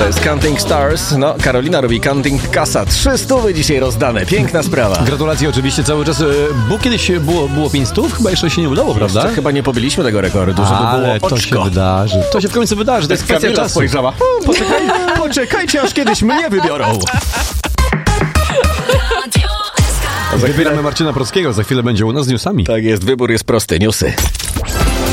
jest Counting Stars. No, Karolina robi Counting Kasa. 300 dzisiaj rozdane. Piękna sprawa. Gratulacje oczywiście cały czas. Bo kiedyś było 500? Chyba jeszcze się nie udało, prawda? Jeszcze chyba nie pobiliśmy tego rekordu, żeby Ale było to oczko. się wydarzy. To się w końcu wydarzy. To jest kwestia Kamila czasu. spojrzała. Poczekajcie, aż kiedyś mnie wybiorą. Wybieramy Marcina Prockiego. Za chwilę będzie u nas z newsami. Tak jest, wybór jest prosty. Newsy.